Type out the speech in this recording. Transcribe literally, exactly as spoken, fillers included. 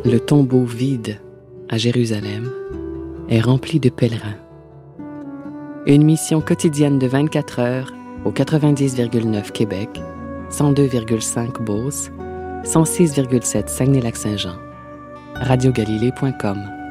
Le tombeau vide à Jérusalem est rempli de pèlerins. Une mission quotidienne de vingt-quatre heures au quatre-vingt-dix virgule neuf Québec, cent deux virgule cinq Beauce, cent six virgule sept Saguenay-Lac-Saint-Jean. radio galilée point com